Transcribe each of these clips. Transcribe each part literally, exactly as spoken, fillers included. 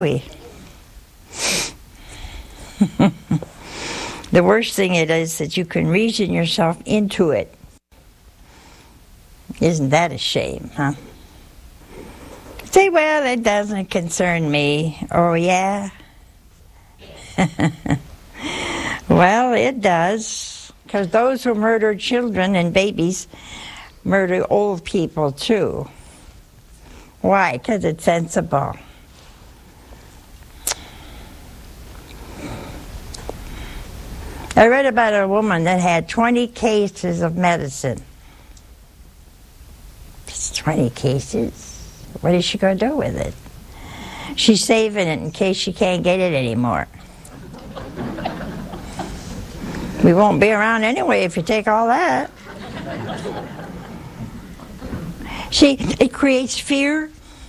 we? The worst thing it is that you can reason yourself into it. Isn't that a shame, huh? Say, well, it doesn't concern me. Oh, yeah? Well, it does. Because those who murder children and babies murder old people, too. Why? Because it's sensible. I read about a woman that had twenty cases of medicine. Just twenty cases. What is she going to do with it? She's saving it in case she can't get it anymore. We won't be around anyway if you take all that. See, it creates fear.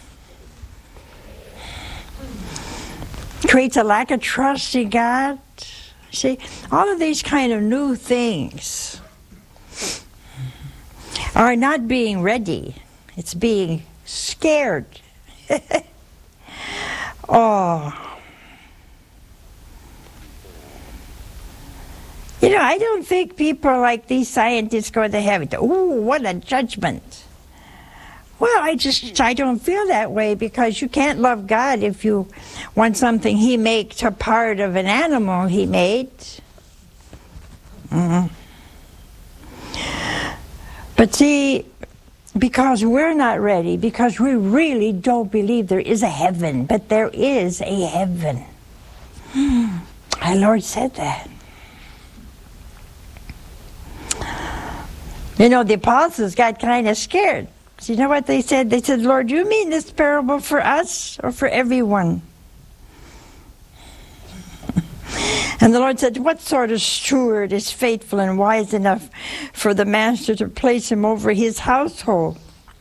Creates a lack of trust in God. See, all of these kind of new things are not being ready. It's being scared. Oh. You know, I don't think people like these scientists go to heaven. Ooh, what a judgment. Well, I just, I don't feel that way, because you can't love God if you want something He makes a part of an animal He made. Mm-hmm. But see, because we're not ready, because we really don't believe there is a heaven, but there is a heaven. Our Lord said that. You know, the apostles got kind of scared. So you know what they said? They said, Lord, do you mean this parable for us or for everyone? And the Lord said, what sort of steward is faithful and wise enough for the master to place him over his household?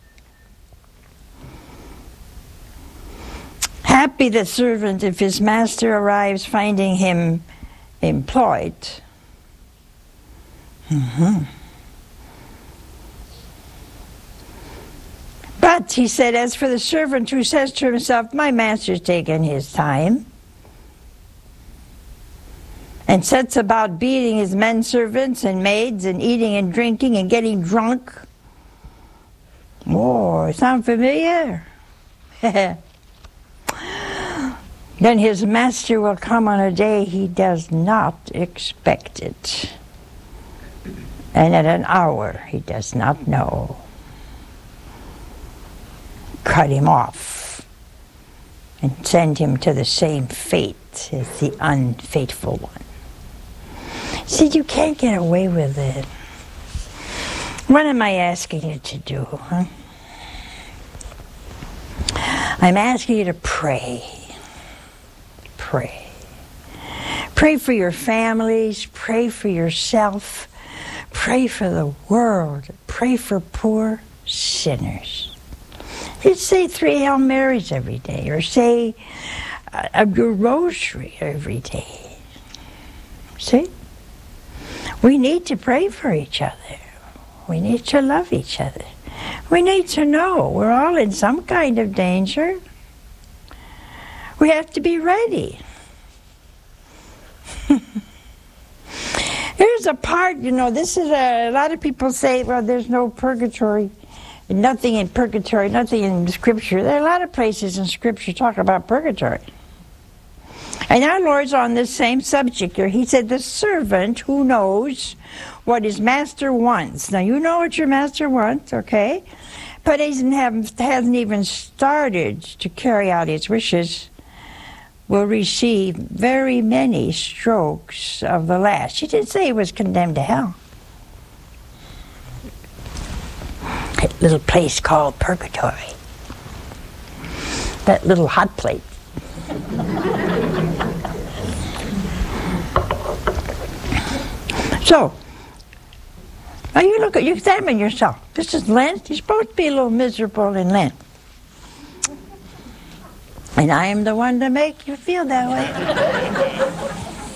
Happy the servant if his master arrives finding him employed. Mm-hmm. But, he said, as for the servant who says to himself, my master's taken his time, and sets about beating his men servants and maids and eating and drinking and getting drunk. Oh, sound familiar? Then his master will come on a day he does not expect it, and at an hour he does not know. Cut him off and send him to the same fate as the unfaithful one. See, you can't get away with it. What am I asking you to do, huh? I'm asking you to pray. Pray. Pray for your families. Pray for yourself. Pray for the world. Pray for poor sinners. You say three Hail Marys every day, or say a, a rosary every day. See? We need to pray for each other. We need to love each other. We need to know we're all in some kind of danger. We have to be ready. Here's a part, you know, this is a, a lot of people say, well, there's no purgatory. Nothing in purgatory, nothing in Scripture. There are a lot of places in Scripture talk about purgatory. And our Lord's on this same subject here. He said, the servant who knows what his master wants. Now, you know what your master wants, okay? But he hasn't, have, hasn't even started to carry out his wishes, will receive very many strokes of the lash. He didn't say he was condemned to hell. That little place called purgatory. That little hot plate. So, now you look at, you examine yourself. This is Lent. You're supposed to be a little miserable in Lent. And I am the one to make you feel that way.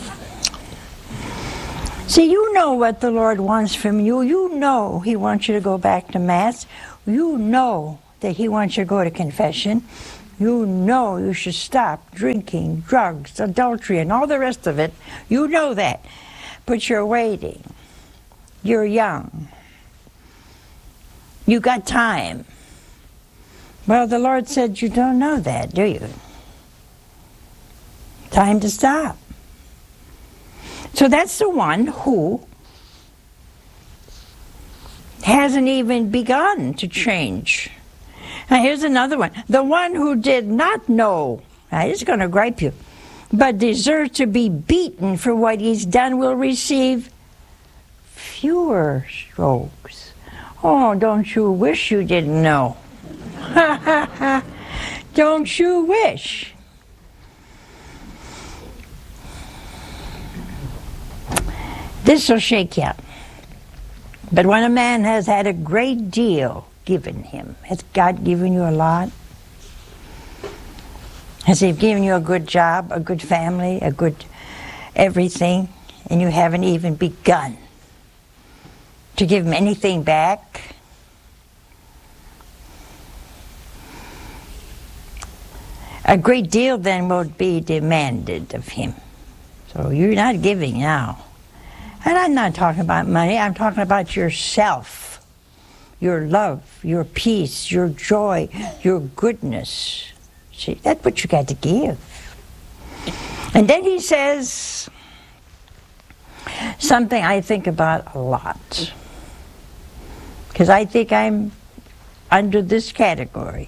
See, you know what the Lord wants from you. You know He wants you to go back to Mass. You know that He wants you to go to confession. You know you should stop drinking, drugs, adultery, and all the rest of it. You know that. But you're waiting. You're young. You got time. Well, the Lord said you don't know that, do you? Time to stop. So that's the one who hasn't even begun to change. Now here's another one. The one who did not know, now he's going to gripe you, but deserves to be beaten for what he's done will receive fewer strokes. Oh, don't you wish you didn't know? Don't you wish? This will shake you up. But when a man has had a great deal given him, has God given you a lot? Has He given you a good job, a good family, a good everything, and you haven't even begun to give Him anything back? A great deal then will be demanded of Him. So you're not giving now. And I'm not talking about money, I'm talking about yourself, your love, your peace, your joy, your goodness. See, that's what you got to give. And then He says something I think about a lot, because I think I'm under this category.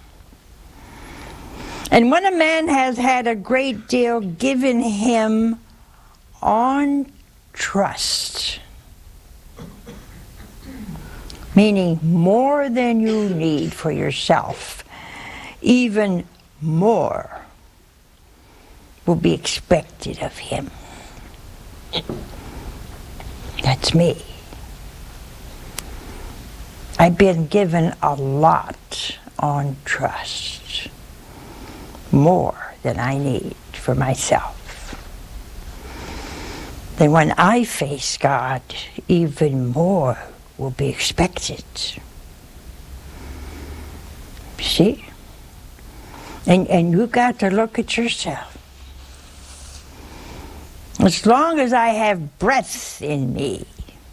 And when a man has had a great deal given him on trust, meaning more than you need for yourself, even more will be expected of him. That's me. I've been given a lot on trust, more than I need for myself. Then when I face God, even more will be expected. See? And, and you got to look at yourself. As long as I have breath in me,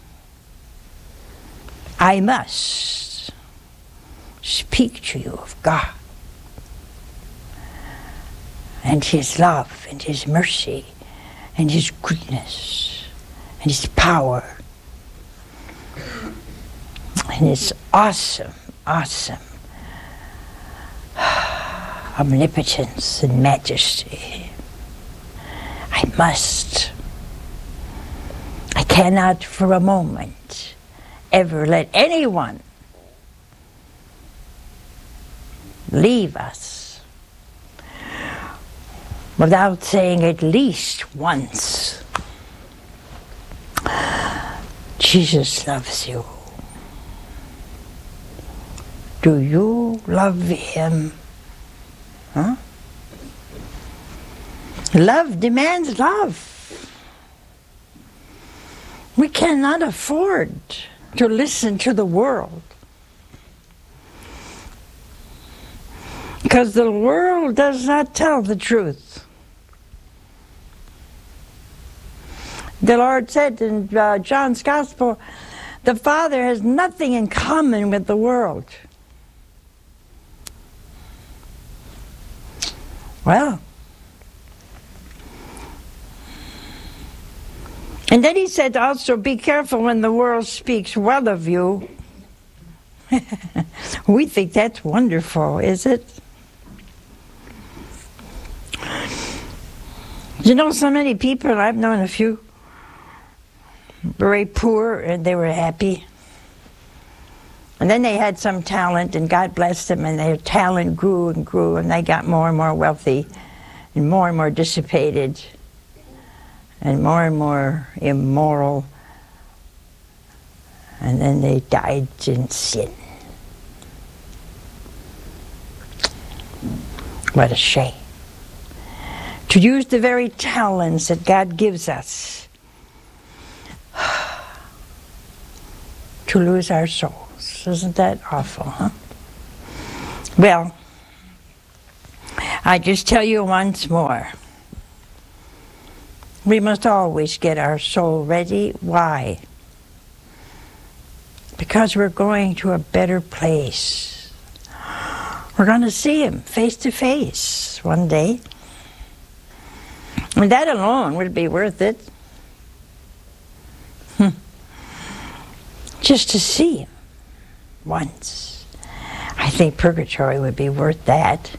I must speak to you of God and His love and His mercy and His goodness and His power and His awesome, awesome omnipotence and majesty. I must. I cannot for a moment ever let anyone leave us without saying at least once, Jesus loves you. Do you love Him? Huh? Love demands love. We cannot afford to listen to the world, because the world does not tell the truth. The Lord said in uh, John's Gospel, the Father has nothing in common with the world. Well, and then He said also, be careful when the world speaks well of you. We think that's wonderful, is it? You know, so many people, I've known a few, very poor, and they were happy. And then they had some talent, and God blessed them, and their talent grew and grew, and they got more and more wealthy, and more and more dissipated, and more and more immoral, and then they died in sin. What a shame. To use the very talents that God gives us to lose our souls. Isn't that awful, huh? Well, I just tell you once more, we must always get our soul ready. Why? Because we're going to a better place. We're going to see Him face to face one day. And that alone would be worth it. Hmm. Just to see Him once. I think purgatory would be worth that.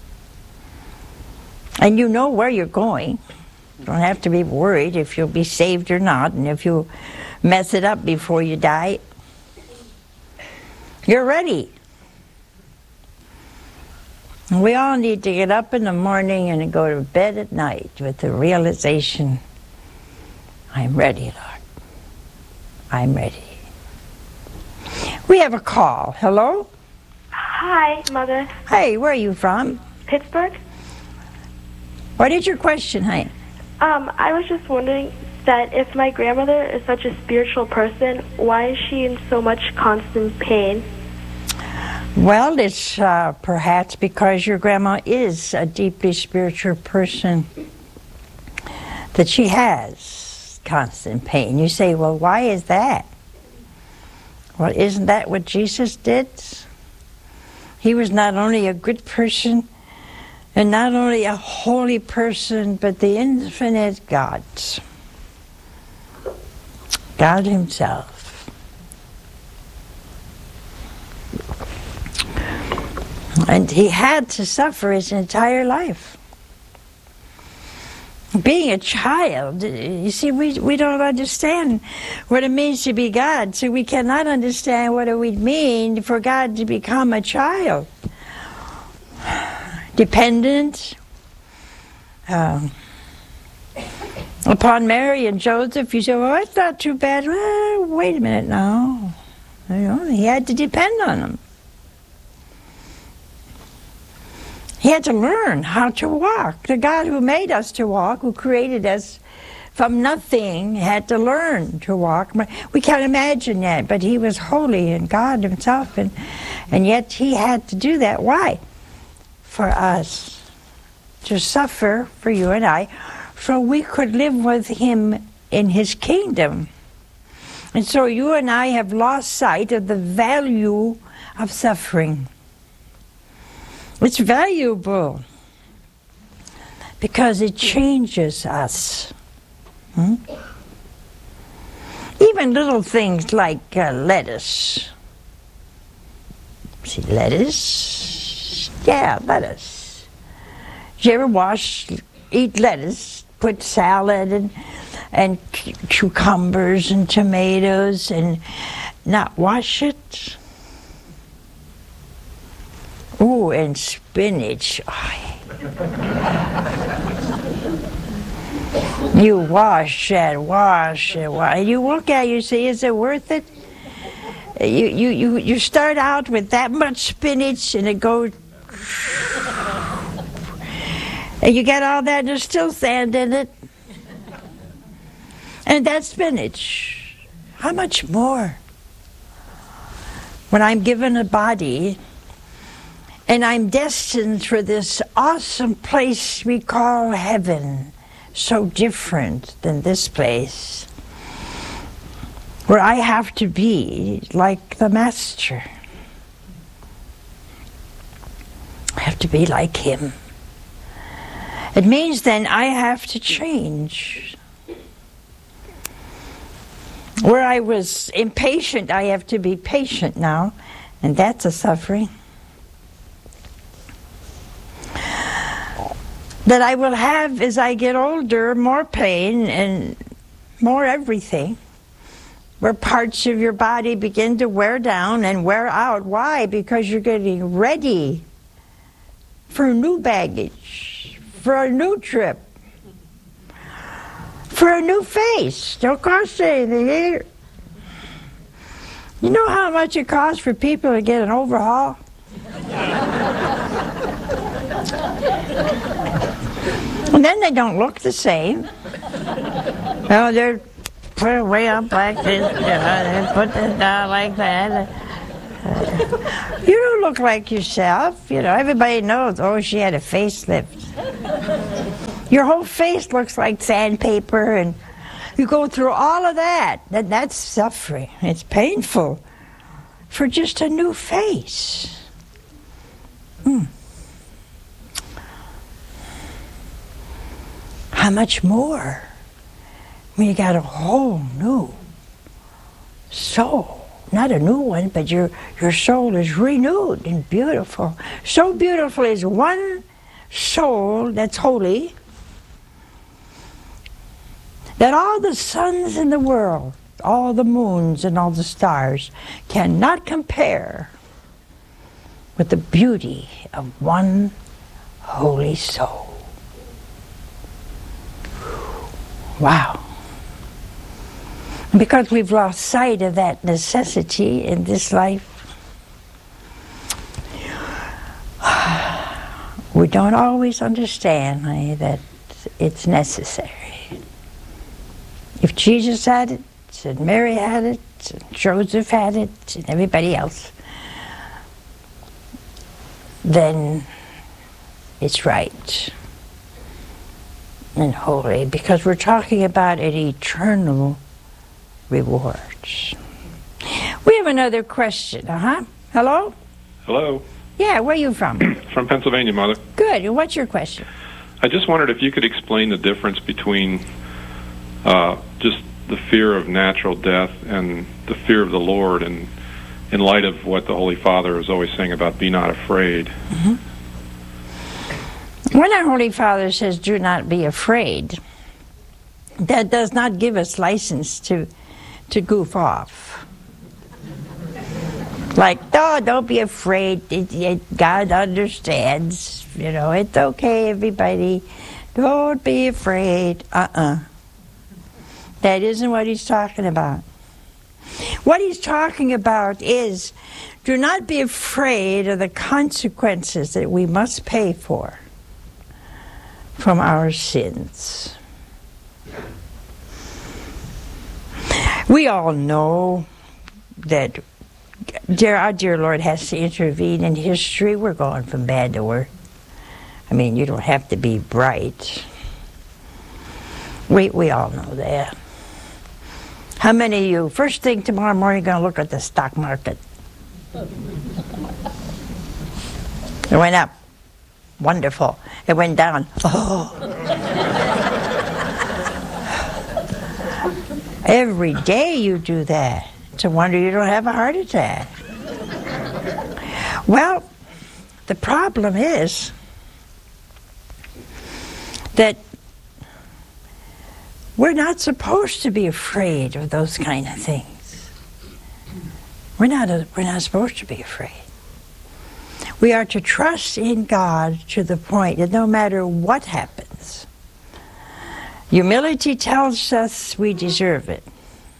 And you know where you're going. You don't have to be worried if you'll be saved or not, and if you mess it up before you die. You're ready. And we all need to get up in the morning and go to bed at night with the realization, I'm ready, Lord. I'm ready. We have a call. Hello? Hi, Mother. Hey, where are you from? Pittsburgh. What is your question, honey? Um, I was just wondering that if my grandmother is such a spiritual person, why is she in so much constant pain? Well, it's uh, perhaps because your grandma is a deeply spiritual person that she has constant pain. You say, well, why is that? Well, isn't that what Jesus did? He was not only a good person, and not only a holy person, but the infinite God. God Himself. And He had to suffer His entire life. Being a child, you see, we, we don't understand what it means to be God, so we cannot understand what it would mean for God to become a child. Dependent um, upon Mary and Joseph. You say, well, it's not too bad. Well, wait a minute now. You know, He had to depend on them. He had to learn how to walk. The God who made us to walk, who created us from nothing, had to learn to walk. We can't imagine that, but He was holy and God Himself, and, and yet He had to do that. Why? For us to suffer, for you and I, so we could live with Him in His kingdom. And so you and I have lost sight of the value of suffering. It's valuable because it changes us. Hmm? Even little things like uh, lettuce. See, lettuce? Yeah, lettuce. Did you ever wash, eat lettuce, put salad and, and c- cucumbers and tomatoes and not wash it? Ooh, and spinach. Oh. You wash and wash and wash. You look at it, you say, is it worth it? You, you, you, you start out with that much spinach and it goes... And you get all that, there's still sand in it. And that's spinach. How much more? When I'm given a body... and I'm destined for this awesome place we call heaven, so different than this place, where I have to be like the Master. I have to be like Him. It means then I have to change. Where I was impatient, I have to be patient now, and that's a suffering. That I will have as I get older more pain and more everything, where parts of your body begin to wear down and wear out. Why? Because you're getting ready for new baggage, for a new trip, for a new face. Don't cost anything either. You know how much it costs for people to get an overhaul? And then they don't look the same. No, they're put way up like this, you know, they put this down like that. Uh, You don't look like yourself. You know, everybody knows, oh, she had a facelift. Your whole face looks like sandpaper, and you go through all of that. that. That's suffering. It's painful for just a new face. Hmm. How much more when you got a whole new soul? Not a new one, but your, your soul is renewed and beautiful. So beautiful is one soul that's holy, that all the suns in the world, all the moons and all the stars cannot compare with the beauty of one holy soul. Wow. Because we've lost sight of that necessity in this life, we don't always understand, honey, that it's necessary. If Jesus had it, and Mary had it, and Joseph had it, and everybody else, then it's right and holy, because we're talking about an eternal reward. We have another question. Uh-huh. Hello? Hello. Yeah, where are you from? From Pennsylvania, Mother. Good. And what's your question? I just wondered if you could explain the difference between uh, just the fear of natural death and the fear of the Lord, and in light of what the Holy Father is always saying about be not afraid. Mm-hmm. When our Holy Father says do not be afraid, that does not give us license to to goof off. Like, oh, don't be afraid. It, it, God understands. You know, it's okay, everybody. Don't be afraid. Uh-uh. That isn't what he's talking about. What he's talking about is, do not be afraid of the consequences that we must pay for from our sins. We all know that dear, our dear Lord has to intervene in history. We're going from bad to worse. I mean, you don't have to be bright. We we all know that. How many of you, first thing tomorrow morning, going to look at the stock market? It went up. Wonderful. It went down. Oh. Every day you do that. It's a wonder you don't have a heart attack. Well, the problem is that we're not supposed to be afraid of those kind of things. We're not, a, we're not supposed to be afraid. We are to trust in God to the point that no matter what happens, humility tells us we deserve it.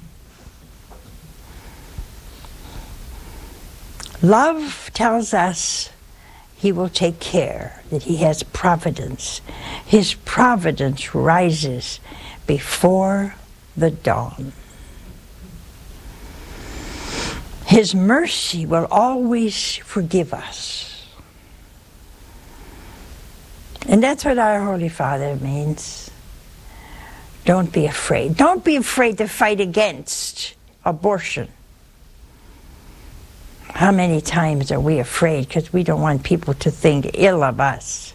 Love tells us he will take care, that he has providence. His providence rises before the dawn. His mercy will always forgive us. And that's what our Holy Father means. Don't be afraid. Don't be afraid to fight against abortion. How many times are we afraid because we don't want people to think ill of us?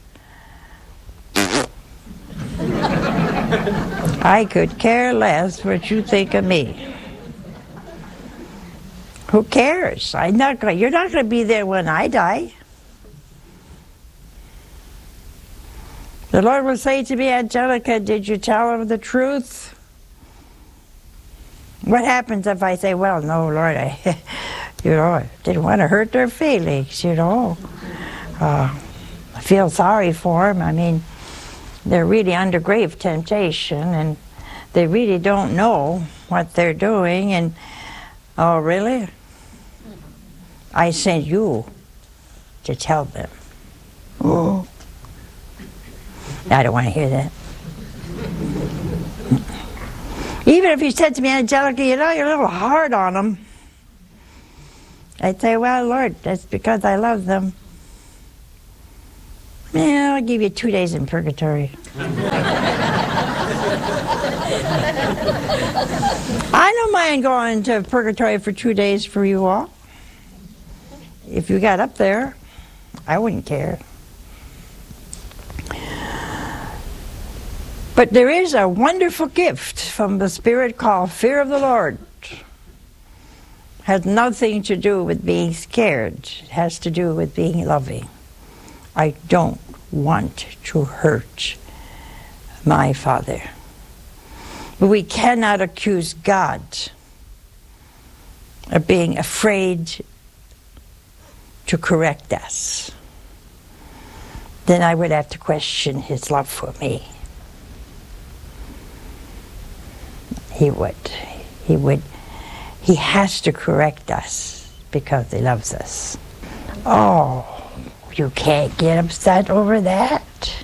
I could care less what you think of me. Who cares? I'm not going. You're not going to be there when I die. The Lord will say to me, Angelica, did you tell her the truth? What happens if I say, well, no, Lord, I, you know, I didn't want to hurt their feelings, you know. Uh, I feel sorry for them. I mean, they're really under grave temptation, and they really don't know what they're doing. And, oh, really? I sent you to tell them. Oh. I don't want to hear that. Even if you said to me, Angelica, you know, you're a little hard on them. I'd say, well, Lord, that's because I love them. Yeah, I'll give you two days in purgatory. I don't mind going to purgatory for two days for you all. If you got up there, I wouldn't care. But there is a wonderful gift from the Spirit called fear of the Lord. Has nothing to do with being scared. It has to do with being loving. I don't want to hurt my Father. But we cannot accuse God of being afraid to correct us. Then I would have to question his love for me. He would. He would. He has to correct us because he loves us. Oh, you can't get upset over that?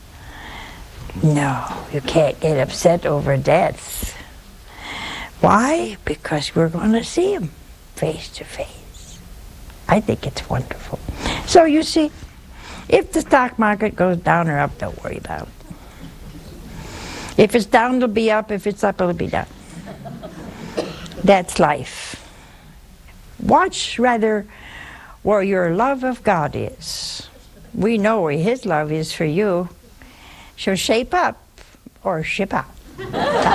No, you can't get upset over death. Why? Because we're going to see him face to face. I think it's wonderful. So you see, if the stock market goes down or up, don't worry about it. If it's down, it'll be up. If it's up, it'll be down. That's life. Watch rather where your love of God is. We know where his love is for you. So shape up or ship out.